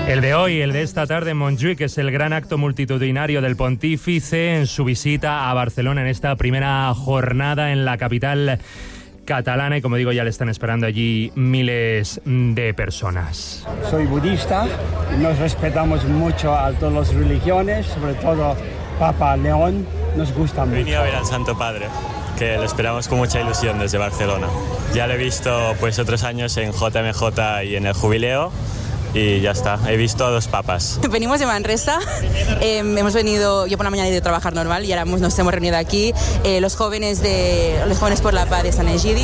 El de hoy, el de esta tarde en Montjuïc, es el gran acto multitudinario del Pontífice en su visita a Barcelona en esta primera jornada en la capital catalana y, como digo, ya le están esperando allí miles de personas. Soy budista, nos respetamos mucho a todas las religiones, sobre todo Papa León, nos gusta mucho. Venía a ver al Santo Padre, que lo esperamos con mucha ilusión desde Barcelona. Ya lo he visto pues otros años en JMJ y en el Jubileo. Y ya está, he visto a 2 papas. Venimos de Manresa, hemos venido, yo por la mañana he ido a trabajar normal y ahora nos hemos reunido aquí, los jóvenes por la paz de San Egidi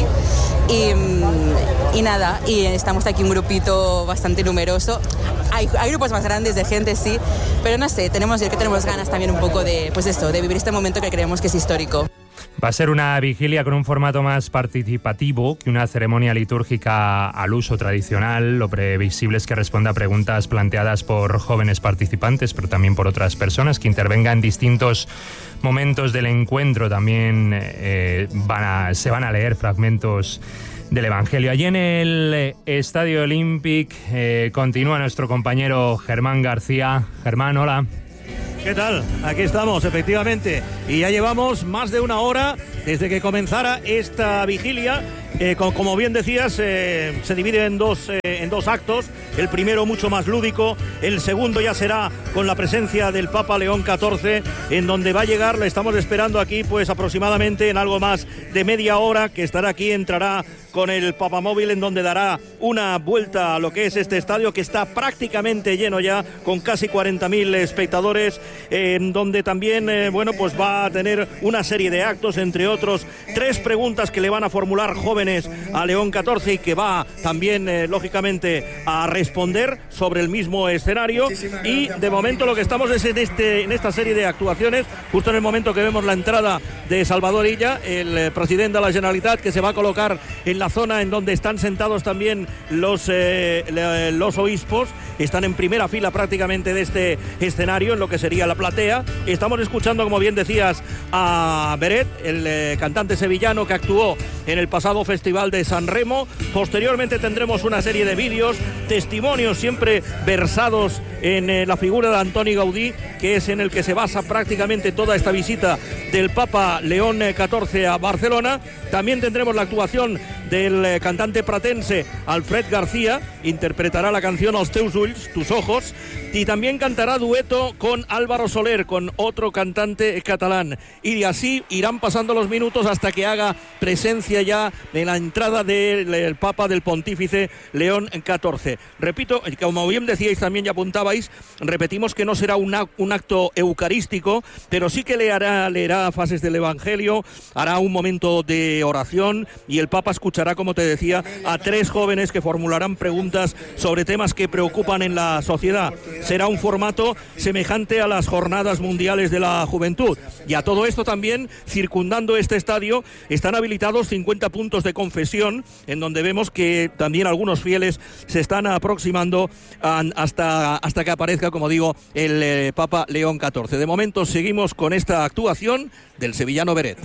y nada, y estamos aquí un grupito bastante numeroso. Hay grupos más grandes de gente, sí, pero no sé, tenemos ganas también un poco de, pues esto, de vivir este momento que creemos que es histórico. Va a ser una vigilia con un formato más participativo que una ceremonia litúrgica al uso tradicional. Lo previsible es que responda a preguntas planteadas por jóvenes participantes, pero también por otras personas que intervengan en distintos momentos del encuentro. También se van a leer fragmentos del Evangelio. Allí en el Estadio Olímpic continúa nuestro compañero Germán García. Germán, hola. ¿Qué tal? Aquí estamos, efectivamente, y ya llevamos más de una hora desde que comenzara esta vigilia. Como bien decías, se divide en dos actos. El primero mucho más lúdico, el segundo ya será con la presencia del Papa León XIV, en donde va a llegar, le estamos esperando aquí pues aproximadamente en algo más de media hora, que estará aquí, entrará con el Papamóvil, en donde dará una vuelta a lo que es este estadio, que está prácticamente lleno ya, con casi 40.000 espectadores, en donde también pues va a tener una serie de actos, entre otros 3 preguntas que le van a formular jóvenes a León XIV y que va también lógicamente a responder sobre el mismo escenario. Y de momento lo que estamos es en esta serie de actuaciones, justo en el momento que vemos la entrada de Salvador Illa, el presidente de la Generalitat, que se va a colocar en la zona en donde están sentados también los obispos. Están en primera fila prácticamente de este escenario, en lo que sería la platea. Estamos escuchando, como bien decías, a Beret, el cantante sevillano que actuó en el pasado Festival de San Remo. Posteriormente tendremos una serie de vídeos, testimonios siempre versados en la figura de Antoni Gaudí, que es en el que se basa prácticamente toda esta visita del Papa León XIV a Barcelona. También tendremos la actuación del cantante pratense Alfred García, interpretará la canción Els teus ulls, tus ojos, y también cantará dueto con Álvaro Soler, con otro cantante catalán. Y así irán pasando los minutos hasta que haga presencia ya en la entrada del Papa, del Pontífice León XIV. Repito, como bien decíais también y apuntabais, repetimos que no será un acto eucarístico, pero sí que leerá fases del Evangelio, hará un momento de oración y el Papa escuchará, como te decía, a 3 jóvenes que formularán preguntas sobre temas que preocupan en la sociedad. Será un formato semejante a las Jornadas Mundiales de la Juventud. Y a todo esto también, circundando este estadio, están habilitados 50 puntos de confesión, en donde vemos que también algunos fieles se están aproximando hasta que aparezca, como digo, el Papa León XIV. De momento seguimos con esta actuación del sevillano Beret.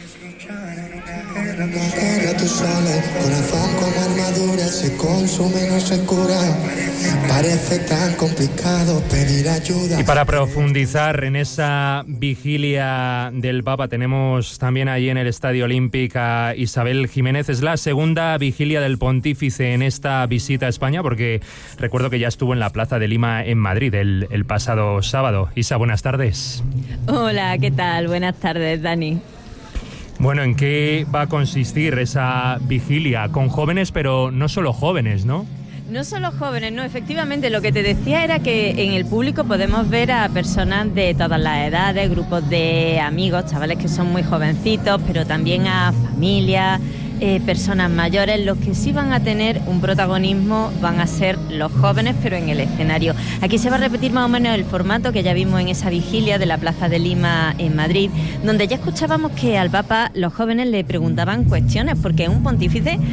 Tu sole, corazón con armadura, se consume, no se cura. Parece tan complicado pedir ayuda. Y para profundizar en esa vigilia del Papa, tenemos también allí en el Estadio Olímpic a Isabel Jiménez. Es la segunda vigilia del Pontífice en esta visita a España, porque recuerdo que ya estuvo en la Plaza de Lima en Madrid el pasado sábado. Isa, buenas tardes. Hola, ¿qué tal? Buenas tardes, Dani. Bueno, ¿en qué va a consistir esa vigilia? Con jóvenes, pero no solo jóvenes, ¿no? No solo jóvenes, no, efectivamente, lo que te decía era que en el público podemos ver a personas de todas las edades, grupos de amigos, chavales que son muy jovencitos, pero también a familias, personas mayores. Los que sí van a tener un protagonismo van a ser los jóvenes, pero en el escenario. Aquí se va a repetir más o menos el formato que ya vimos en esa vigilia de la Plaza de Lima en Madrid, donde ya escuchábamos que al Papa los jóvenes le preguntaban cuestiones, porque un pontífice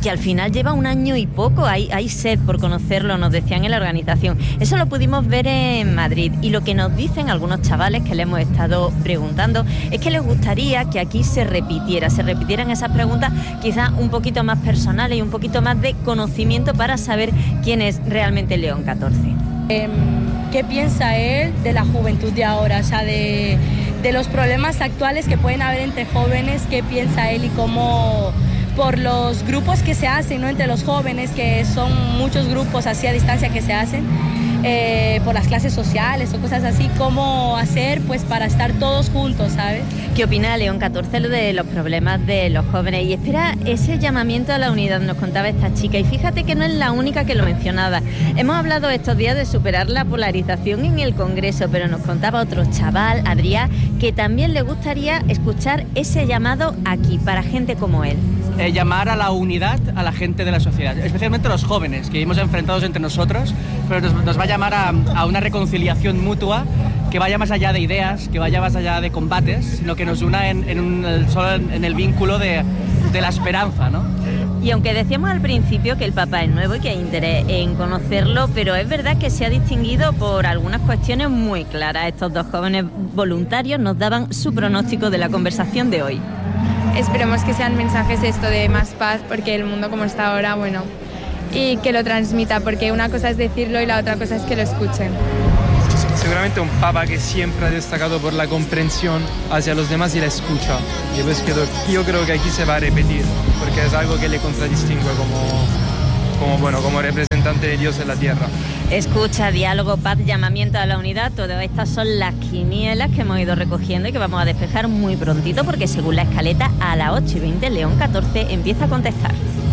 que al final lleva 1 año y poco. Hay sed por conocerlo, nos decían en la organización. Eso lo pudimos ver en Madrid, y lo que nos dicen algunos chavales que le hemos estado preguntando es que les gustaría que aquí se repitieran esas preguntas, quizás un poquito más personales y un poquito más de conocimiento para saber quién es realmente León XIV. ¿Qué piensa él de la juventud de ahora? O sea, de los problemas actuales que pueden haber entre jóvenes. ¿Qué piensa él y cómo, por los grupos que se hacen, ¿no?, entre los jóvenes, que son muchos grupos así a distancia que se hacen, por las clases sociales o cosas así, cómo hacer pues para estar todos juntos, ¿sabes? ¿Qué opina León XIV de los problemas de los jóvenes? Y espera ese llamamiento a la unidad, nos contaba esta chica, y fíjate que no es la única que lo mencionaba. Hemos hablado estos días de superar la polarización en el Congreso, pero nos contaba otro chaval, Adrián, que también le gustaría escuchar ese llamado aquí, para gente como él. Llamar a la unidad a la gente de la sociedad, especialmente a los jóvenes, que vivimos enfrentados entre nosotros, pero nos va a llamar a una reconciliación mutua que vaya más allá de ideas, que vaya más allá de combates, sino que nos una solo en el vínculo de la esperanza, ¿no? Y aunque decíamos al principio que el Papa es nuevo y que hay interés en conocerlo, pero es verdad que se ha distinguido por algunas cuestiones muy claras. Estos 2 jóvenes voluntarios nos daban su pronóstico de la conversación de hoy. Esperemos que sean mensajes de más paz, porque el mundo como está ahora, bueno, y que lo transmita, porque una cosa es decirlo y la otra cosa es que lo escuchen. Seguramente un papa que siempre ha destacado por la comprensión hacia los demás y la escucha. Y pues yo creo que aquí se va a repetir, porque es algo que le contradistingue como representante de Dios en la tierra. Escucha, diálogo, paz, llamamiento a la unidad, todas estas son las quinielas que hemos ido recogiendo y que vamos a despejar muy prontito, porque según la escaleta a las 8:20 León XIV empieza a contestar.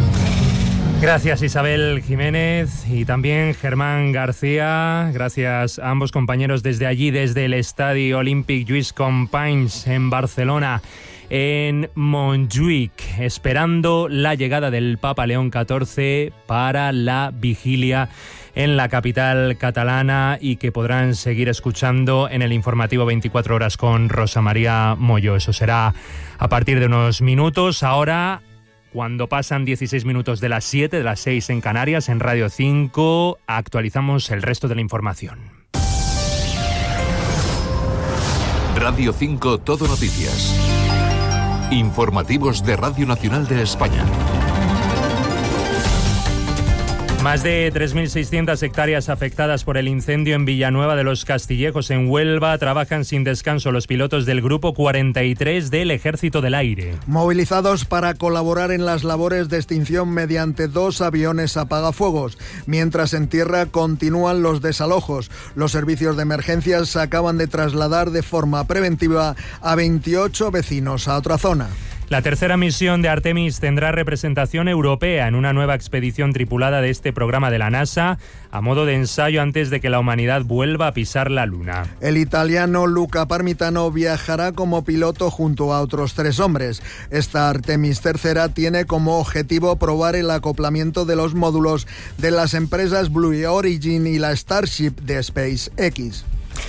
Gracias Isabel Jiménez y también Germán García. Gracias a ambos compañeros desde allí, desde el Estadio Olímpic Lluís Companys en Barcelona, en Montjuïc, esperando la llegada del Papa León XIV para la vigilia en la capital catalana, y que podrán seguir escuchando en el informativo 24 horas con Rosa María Moyo. Eso será a partir de unos minutos. Ahora, cuando pasan 16 minutos de las 7, de las 6 en Canarias, en Radio 5, actualizamos el resto de la información. Radio 5 Todo Noticias. Informativos de Radio Nacional de España. Más de 3.600 hectáreas afectadas por el incendio en Villanueva de los Castillejos, en Huelva. Trabajan sin descanso los pilotos del Grupo 43 del Ejército del Aire. Movilizados para colaborar en las labores de extinción mediante 2 aviones apagafuegos. Mientras en tierra continúan los desalojos. Los servicios de emergencias acaban de trasladar de forma preventiva a 28 vecinos a otra zona. La tercera misión de Artemis tendrá representación europea en una nueva expedición tripulada de este programa de la NASA, a modo de ensayo antes de que la humanidad vuelva a pisar la Luna. El italiano Luca Parmitano viajará como piloto junto a otros 3 hombres. Esta Artemis tercera tiene como objetivo probar el acoplamiento de los módulos de las empresas Blue Origin y la Starship de SpaceX.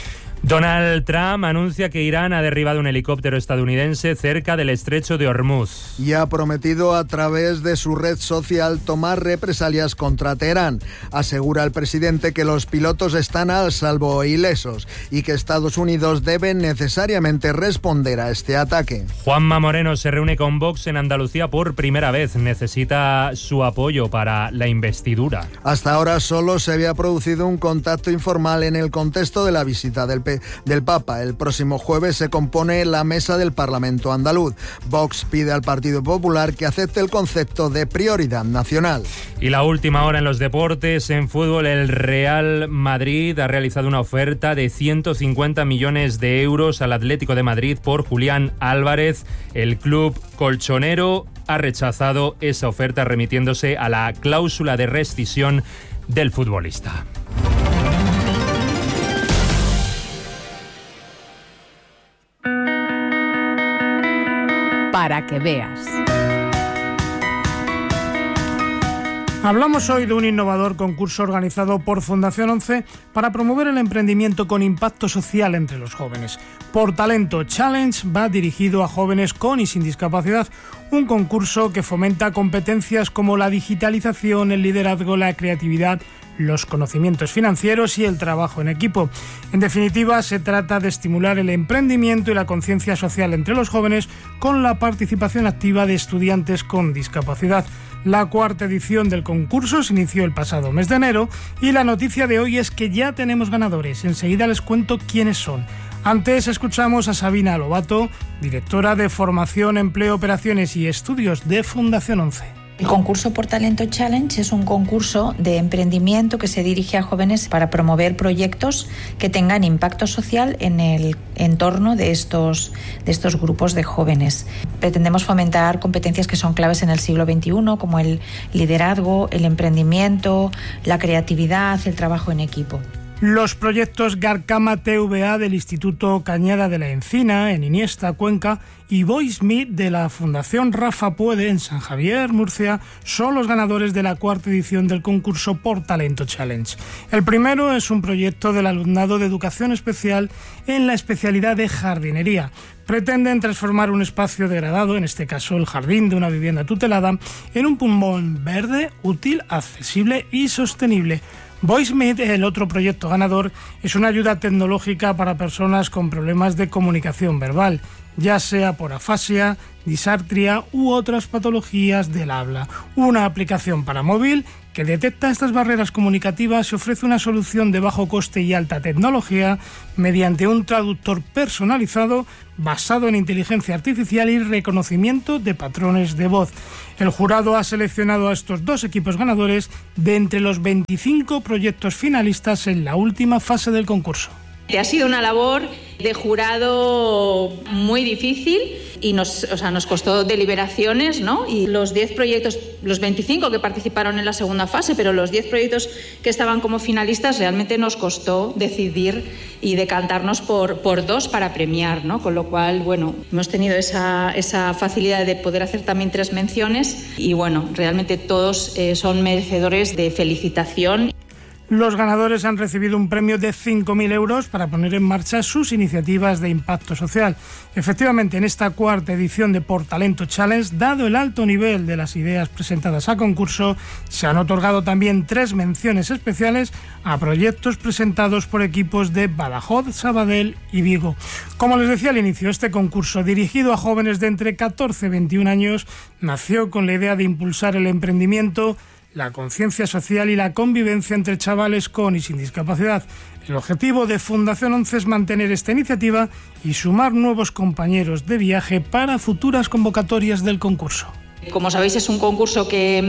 Donald Trump anuncia que Irán ha derribado un helicóptero estadounidense cerca del estrecho de Hormuz. Y ha prometido a través de su red social tomar represalias contra Teherán. Asegura el presidente que los pilotos están a salvo e ilesos y que Estados Unidos debe necesariamente responder a este ataque. Juanma Moreno se reúne con Vox en Andalucía por primera vez. Necesita su apoyo para la investidura. Hasta ahora solo se había producido un contacto informal en el contexto de la visita del Papa. El próximo jueves se compone la mesa del Parlamento andaluz. Vox pide al Partido Popular que acepte el concepto de prioridad nacional. Y la última hora en los deportes. En fútbol, el Real Madrid ha realizado una oferta de 150 millones de euros al Atlético de Madrid por Julián Álvarez. El club colchonero ha rechazado esa oferta, remitiéndose a la cláusula de rescisión del futbolista. Para que veas. Hablamos hoy de un innovador concurso organizado por Fundación 11 para promover el emprendimiento con impacto social entre los jóvenes. Por Talento Challenge va dirigido a jóvenes con y sin discapacidad, un concurso que fomenta competencias como la digitalización, el liderazgo, la creatividad, los conocimientos financieros y el trabajo en equipo. En definitiva, se trata de estimular el emprendimiento y la conciencia social entre los jóvenes con la participación activa de estudiantes con discapacidad. La cuarta edición del concurso se inició el pasado mes de enero y la noticia de hoy es que ya tenemos ganadores. Enseguida les cuento quiénes son. Antes escuchamos a Sabina Lobato, directora de Formación, Empleo, Operaciones y Estudios de Fundación 11. El concurso Por Talento Challenge es un concurso de emprendimiento que se dirige a jóvenes para promover proyectos que tengan impacto social en el entorno de estos grupos de jóvenes. Pretendemos fomentar competencias que son claves en el siglo XXI, como el liderazgo, el emprendimiento, la creatividad, el trabajo en equipo. Los proyectos Garcama TVA del Instituto Cañada de la Encina, en Iniesta, Cuenca, y Voice Meet de la Fundación Rafa Puede, en San Javier, Murcia, son los ganadores de la cuarta edición del concurso Por Talento Challenge. El primero es un proyecto del alumnado de Educación Especial en la especialidad de jardinería. Pretenden transformar un espacio degradado, en este caso el jardín de una vivienda tutelada, en un pulmón verde, útil, accesible y sostenible. VoiceMeet, el otro proyecto ganador, es una ayuda tecnológica para personas con problemas de comunicación verbal, ya sea por afasia, disartria u otras patologías del habla. Una aplicación para móvil que detecta estas barreras comunicativas y ofrece una solución de bajo coste y alta tecnología mediante un traductor personalizado basado en inteligencia artificial y reconocimiento de patrones de voz. El jurado ha seleccionado a estos dos equipos ganadores de entre los 25 proyectos finalistas en la última fase del concurso. Ha sido una labor de jurado muy difícil y nos costó deliberaciones, ¿no? Y los 10 proyectos, los 25 que participaron en la segunda fase, pero los 10 proyectos que estaban como finalistas, realmente nos costó decidir y decantarnos por dos para premiar, ¿no? Con lo cual, bueno, hemos tenido esa facilidad de poder hacer también 3 menciones y, bueno, realmente todos son merecedores de felicitación. Los ganadores han recibido un premio de 5.000 euros para poner en marcha sus iniciativas de impacto social. Efectivamente, en esta cuarta edición de Por Talento Challenge, dado el alto nivel de las ideas presentadas a concurso, se han otorgado también 3 menciones especiales a proyectos presentados por equipos de Badajoz, Sabadell y Vigo. Como les decía al inicio, este concurso, dirigido a jóvenes de entre 14 y 21 años, nació con la idea de impulsar el emprendimiento, la conciencia social y la convivencia entre chavales con y sin discapacidad. El objetivo de Fundación 11 es mantener esta iniciativa y sumar nuevos compañeros de viaje para futuras convocatorias del concurso. Como sabéis, es un concurso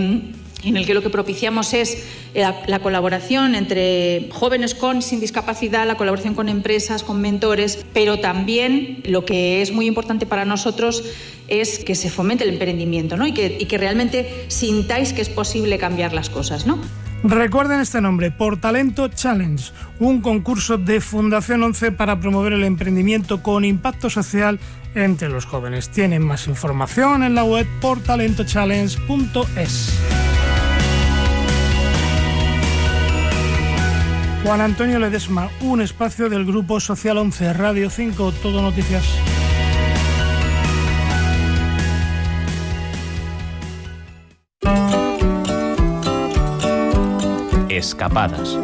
en el que lo que propiciamos es la colaboración entre jóvenes con y sin discapacidad, la colaboración con empresas, con mentores, pero también lo que es muy importante para nosotros es que se fomente el emprendimiento, ¿no? y que realmente sintáis que es posible cambiar las cosas, ¿no? Recuerden este nombre, Por Talento Challenge, un concurso de Fundación 11 para promover el emprendimiento con impacto social entre los jóvenes. Tienen más información en la web portalentochallenge.es. Juan Antonio Ledesma, un espacio del Grupo Social 11, Radio 5, Todo Noticias. Escapadas.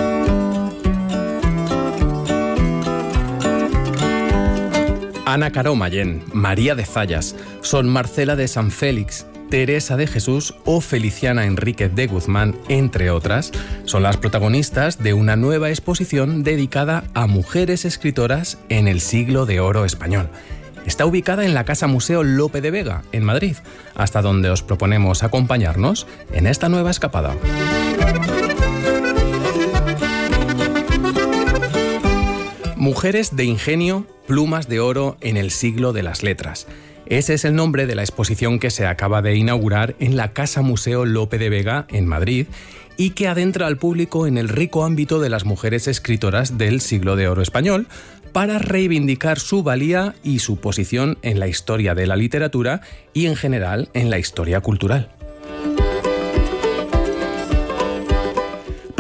Ana Caro Mayén, María de Zayas, Son Marcela de San Félix, Teresa de Jesús o Feliciana Enríquez de Guzmán, entre otras, son las protagonistas de una nueva exposición dedicada a mujeres escritoras en el siglo de oro español. Está ubicada en la Casa Museo Lope de Vega, en Madrid, hasta donde os proponemos acompañarnos en esta nueva escapada. Mujeres de ingenio, plumas de oro en el siglo de las letras. Ese es el nombre de la exposición que se acaba de inaugurar en la Casa Museo Lope de Vega, en Madrid, y que adentra al público en el rico ámbito de las mujeres escritoras del siglo de oro español, para reivindicar su valía y su posición en la historia de la literatura y, en general, en la historia cultural.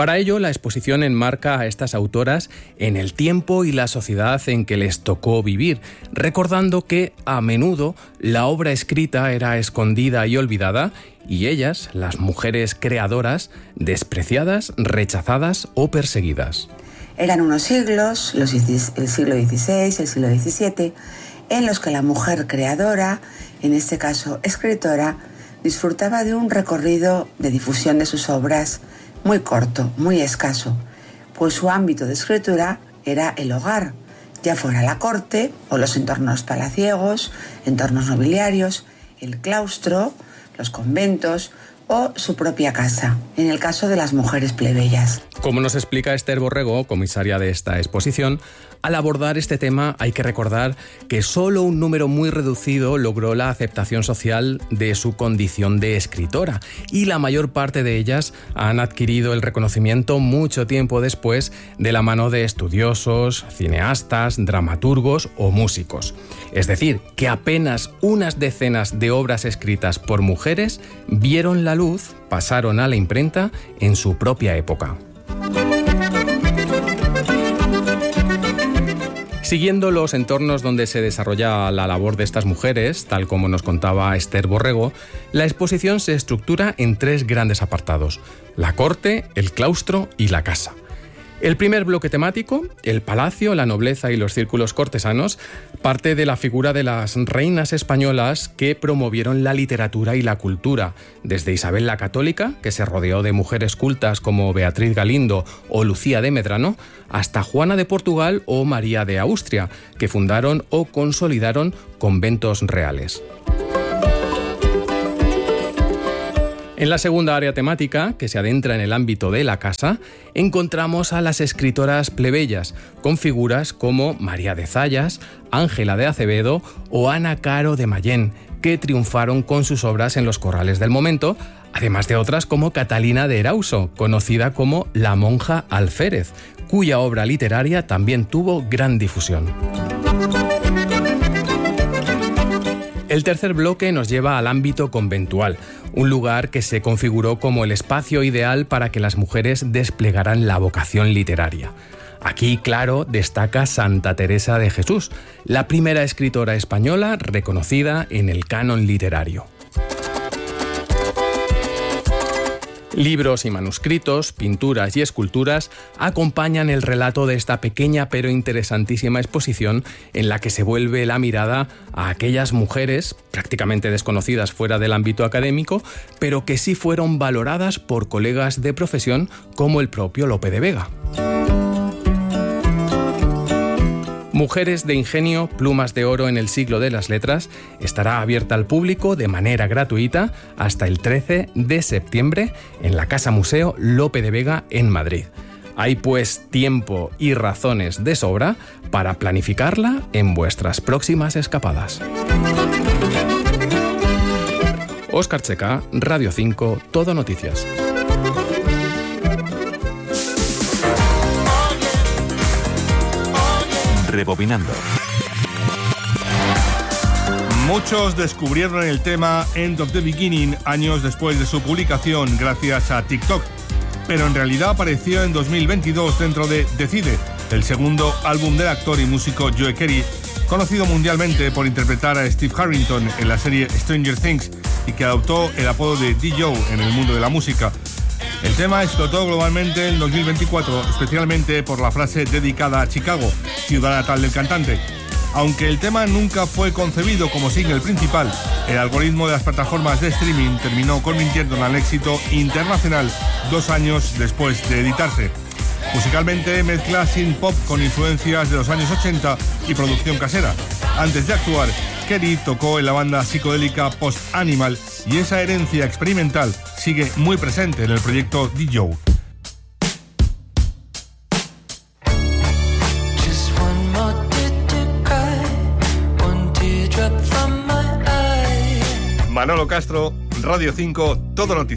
Para ello, la exposición enmarca a estas autoras en el tiempo y la sociedad en que les tocó vivir, recordando que, a menudo, la obra escrita era escondida y olvidada, y ellas, las mujeres creadoras, despreciadas, rechazadas o perseguidas. Eran unos siglos, el siglo XVI, el siglo XVII, en los que la mujer creadora, en este caso escritora, disfrutaba de un recorrido de difusión de sus obras muy corto, muy escaso, pues su ámbito de escritura era el hogar, ya fuera la corte o los entornos palaciegos, entornos nobiliarios, el claustro, los conventos o su propia casa, en el caso de las mujeres plebeyas. Como nos explica Esther Borrego, comisaria de esta exposición, al abordar este tema hay que recordar que solo un número muy reducido logró la aceptación social de su condición de escritora, y la mayor parte de ellas han adquirido el reconocimiento mucho tiempo después de la mano de estudiosos, cineastas, dramaturgos o músicos. Es decir, que apenas unas decenas de obras escritas por mujeres vieron la luz, pasaron a la imprenta en su propia época. Siguiendo los entornos donde se desarrolla la labor de estas mujeres, tal como nos contaba Esther Borrego, la exposición se estructura en 3 grandes apartados: la corte, el claustro y la casa. El primer bloque temático, el palacio, la nobleza y los círculos cortesanos, parte de la figura de las reinas españolas que promovieron la literatura y la cultura, desde Isabel la Católica, que se rodeó de mujeres cultas como Beatriz Galindo o Lucía de Medrano, hasta Juana de Portugal o María de Austria, que fundaron o consolidaron conventos reales. En la segunda área temática, que se adentra en el ámbito de la casa, encontramos a las escritoras plebeyas, con figuras como María de Zayas, Ángela de Acevedo o Ana Caro de Mayén, que triunfaron con sus obras en los corrales del momento, además de otras como Catalina de Erauso, conocida como la monja alférez, cuya obra literaria también tuvo gran difusión. El tercer bloque nos lleva al ámbito conventual, un lugar que se configuró como el espacio ideal para que las mujeres desplegaran la vocación literaria. Aquí, claro, destaca Santa Teresa de Jesús, la primera escritora española reconocida en el canon literario. Libros y manuscritos, pinturas y esculturas acompañan el relato de esta pequeña pero interesantísima exposición en la que se vuelve la mirada a aquellas mujeres, prácticamente desconocidas fuera del ámbito académico, pero que sí fueron valoradas por colegas de profesión como el propio Lope de Vega. Mujeres de ingenio, plumas de oro en el siglo de las letras estará abierta al público de manera gratuita hasta el 13 de septiembre en la Casa Museo Lope de Vega en Madrid. Hay pues tiempo y razones de sobra para planificarla en vuestras próximas escapadas. Óscar Checa, Radio 5, Todo Noticias. Rebobinando. Muchos descubrieron el tema End of the Beginning años después de su publicación gracias a TikTok, pero en realidad apareció en 2022 dentro de Decide, el segundo álbum del actor y músico Joe Carey, conocido mundialmente por interpretar a Steve Harrington en la serie Stranger Things y que adoptó el apodo de D-Joe en el mundo de la música. El tema explotó globalmente en 2024, especialmente por la frase dedicada a Chicago, ciudad natal del cantante. Aunque el tema nunca fue concebido como single principal, el algoritmo de las plataformas de streaming terminó convirtiéndolo en éxito internacional 2 años después de editarse. Musicalmente mezcla synth pop con influencias de los años 80 y producción casera. Antes de actuar, Carey tocó en la banda psicodélica Post Animal y esa herencia experimental sigue muy presente en el proyecto D-Joe. Manolo Castro, Radio 5, Todo Noticias.